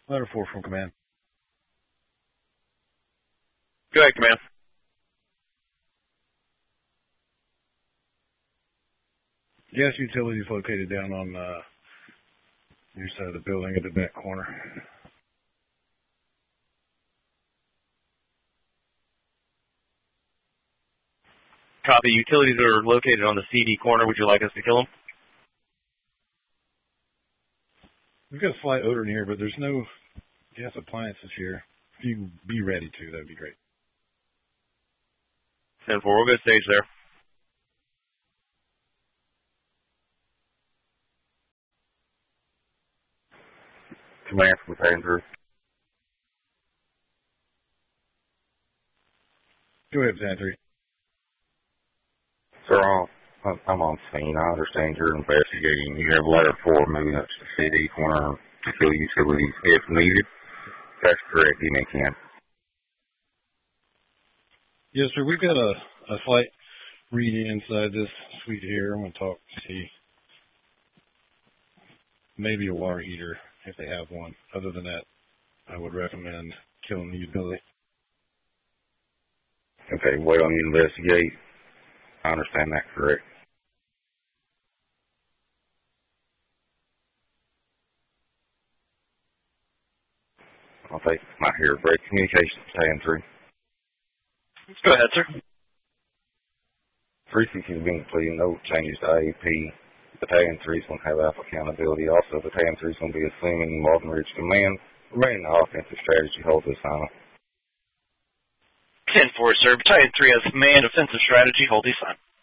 Letter 4 from command. Go ahead, command. Gas utilities located down on your side of the building at the back corner. Copy. Utilities are located on the CD corner. Would you like us to kill them? We've got a slight odor in here, but there's no gas appliances here. If you be ready to, that'd be great. 10-4, we'll go stage there. Command from Andrew. Go ahead, Santry. Sir, I'm on scene. I understand you're investigating. You have letter 4 moving up to the CD corner to kill utilities if needed. That's correct, you may can. Yes, sir. We've got a slight reading inside this suite here. I'm going to talk to see maybe a water heater if they have one. Other than that, I would recommend killing the utility. Okay, wait on you to investigate. I understand that correct. I'll take my here. Break communications, Andrew. Go ahead, sir. 360 has been completing no changes to AAP. Battalion 3 is going to have alpha accountability. Also, Battalion 3 is going to be assuming Martin Ridge Command. Remaining the offensive strategy holds this on. 10-4, sir. Battalion 3 has command, offensive strategy, hold these on.